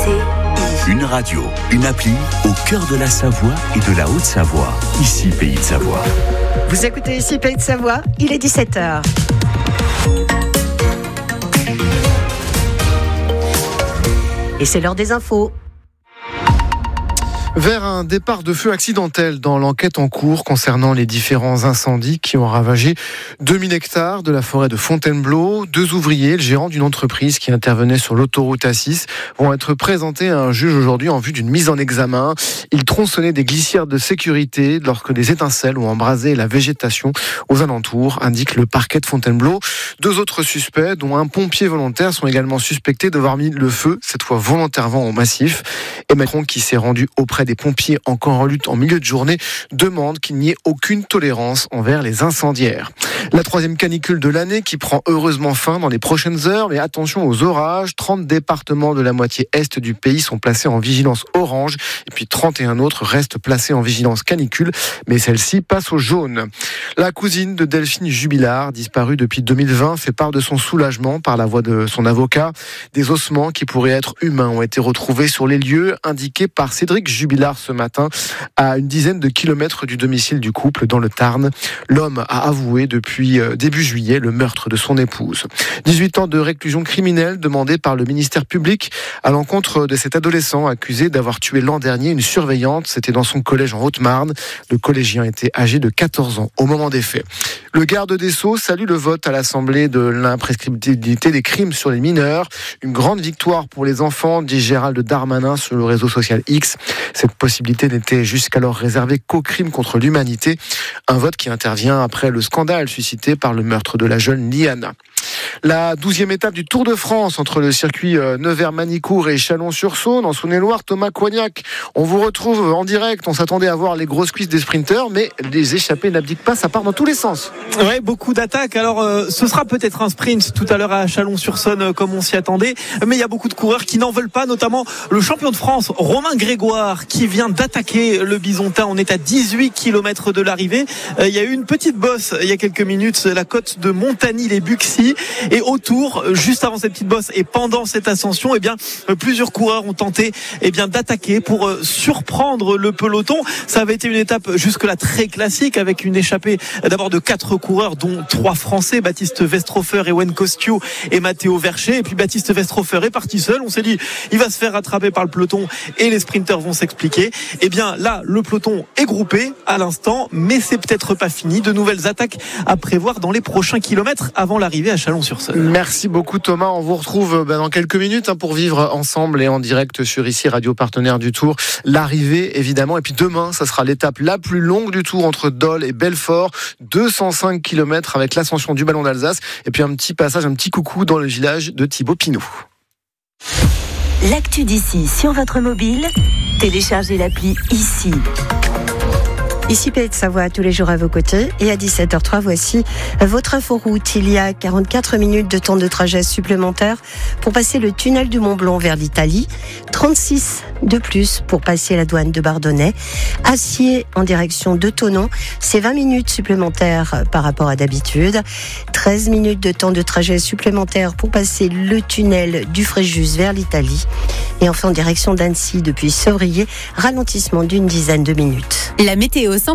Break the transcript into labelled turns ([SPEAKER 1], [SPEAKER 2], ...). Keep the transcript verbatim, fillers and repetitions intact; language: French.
[SPEAKER 1] écoutez
[SPEAKER 2] Une radio, une appli au cœur de la Savoie et de la Haute-Savoie. Ici, Pays de Savoie.
[SPEAKER 3] Vous écoutez ici Pays de Savoie, il est dix-sept heures. Et c'est l'heure des infos.
[SPEAKER 4] Vers un départ de feu accidentel dans l'enquête en cours concernant les différents incendies qui ont ravagé deux mille hectares de la forêt de Fontainebleau. Deux ouvriers, le gérant d'une entreprise qui intervenait sur l'autoroute A six, vont être présentés à un juge aujourd'hui en vue d'une mise en examen. Ils tronçonnaient des glissières de sécurité lorsque des étincelles ont embrasé la végétation aux alentours, indique le parquet de Fontainebleau. Deux autres suspects, dont un pompier volontaire, sont également suspectés d'avoir mis le feu, cette fois volontairement, au massif. Emmanuel Macron, qui s'est rendu auprès des pompiers encore en lutte en milieu de journée, demande qu'il n'y ait aucune tolérance envers les incendiaires. La troisième canicule de l'année qui prend heureusement fin dans les prochaines heures, mais attention aux orages. trente départements de la moitié est du pays sont placés en vigilance orange et puis trente et un autres restent placés en vigilance canicule, mais celle-ci passe au jaune. La cousine de Delphine Jubilard, disparue depuis deux mille vingt, fait part de son soulagement par la voix de son avocat. Des ossements qui pourraient être humains ont été retrouvés sur les lieux indiqués par Cédric Jubilard ce matin, à une dizaine de kilomètres du domicile du couple dans le Tarn. L'homme a avoué depuis début juillet le meurtre de son épouse. dix-huit ans de réclusion criminelle demandée par le ministère public à l'encontre de cet adolescent accusé d'avoir tué l'an dernier une surveillante. C'était dans son collège en Haute-Marne. Le collégien était âgé de quatorze ans au moment des faits. Le garde des Sceaux salue le vote à l'Assemblée de l'imprescriptibilité des crimes sur les mineurs. Une grande victoire pour les enfants, dit Gérald Darmanin sur le réseau social X. Cette possibilité n'était jusqu'alors réservée qu'aux crimes contre l'humanité. Un vote qui intervient après le scandale suscité par le meurtre de la jeune Liana. La douzième étape du Tour de France entre le circuit Nevers-Manicourt et Chalon-sur-Saône en Saône-et-Loire. Thomas Coignac, on vous retrouve en direct. On s'attendait à voir les grosses cuisses des sprinteurs, mais les échappées n'abdiquent pas, ça part dans tous les sens.
[SPEAKER 5] Ouais, beaucoup d'attaques. Alors, euh, ce sera peut-être un sprint tout à l'heure à Chalon-sur-Saône, euh, comme on s'y attendait. Mais il y a beaucoup de coureurs qui n'en veulent pas, notamment le champion de France, Romain Grégoire, qui vient d'attaquer le Bisontin. On est à dix-huit kilomètres de l'arrivée. Euh, il y a eu une petite bosse il y a quelques minutes, la côte de Montagny-les-Buxy. Et autour, juste avant cette petite bosse et pendant cette ascension, eh bien, plusieurs coureurs ont tenté, eh bien, d'attaquer pour surprendre le peloton. Ça avait été une étape jusque-là très classique avec une échappée d'abord de quatre coureurs, dont trois Français, Baptiste Westrofer, Ewen Kostyo et Matteo Vercher. Et puis Baptiste Westrofer est parti seul. On s'est dit, il va se faire rattraper par le peloton et les sprinteurs vont s'expliquer. Eh bien, là, le peloton est groupé à l'instant, mais c'est peut-être pas fini. De nouvelles attaques à prévoir dans les prochains kilomètres avant l'arrivée à Chalon-sur-Saône.
[SPEAKER 4] Merci beaucoup Thomas, on vous retrouve dans quelques minutes pour vivre ensemble et en direct sur ici Radio Partenaire du Tour l'arrivée évidemment, et puis demain ça sera l'étape la plus longue du Tour entre Dole et Belfort, deux cent cinq kilomètres avec l'ascension du Ballon d'Alsace et puis un petit passage, un petit coucou dans le village de Thibaut Pinot.
[SPEAKER 1] L'actu d'ici sur votre mobile, téléchargez l'appli ici.
[SPEAKER 3] Ici Pays de Savoie, tous les jours à vos côtés. Et à dix-sept heures trois, voici votre inforoute. Il y a quarante-quatre minutes de temps de trajet supplémentaire pour passer le tunnel du Mont-Blanc vers l'Italie. trente-six de plus pour passer la douane de Bardonnay. Acier en direction de Thonon. C'est vingt minutes supplémentaires par rapport à d'habitude. treize minutes de temps de trajet supplémentaire pour passer le tunnel du Fréjus vers l'Italie. Et enfin en direction d'Annecy depuis Sevrier, ralentissement d'une dizaine de minutes.
[SPEAKER 6] La météo